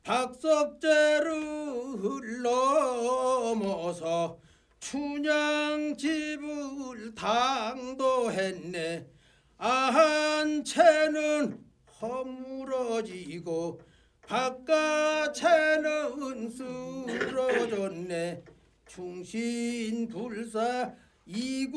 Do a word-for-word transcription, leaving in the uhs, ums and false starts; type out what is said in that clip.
박석재를 넘어서 춘향집을 당도했네. 한 채는 허물어지고 바깥채는 쓰러졌네. 충신불사 이구